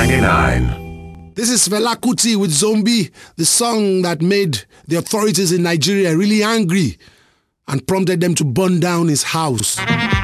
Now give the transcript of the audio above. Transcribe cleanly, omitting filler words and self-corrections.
99. This is Fela Kuti with Zombie, the song that made the authorities in Nigeria really angry and prompted them to burn down his house.